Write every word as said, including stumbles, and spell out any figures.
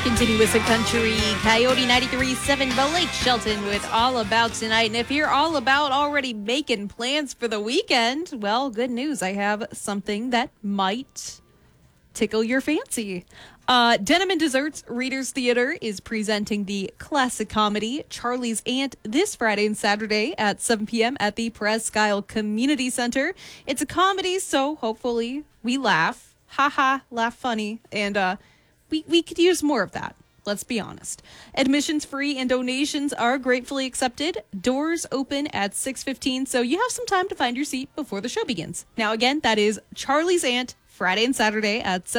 Continuous a country, Coyote ninety-three point seven, Blake Shelton with All About Tonight. And if you're all about already making plans for the weekend, well, good news. I have something that might tickle your fancy. Uh, Denim and Desserts Readers Theater is presenting the classic comedy Charlie's Aunt this Friday and Saturday at seven p.m. at the Presque Isle Community Center. It's a comedy, so hopefully we laugh. Ha ha, laugh funny. And uh, we, we could use more of that. Let's be honest. Admissions free and donations are gratefully accepted. Doors open at six fifteen, so you have some time to find your seat before the show begins. Now again, that is Charlie's Aunt, Friday and Saturday at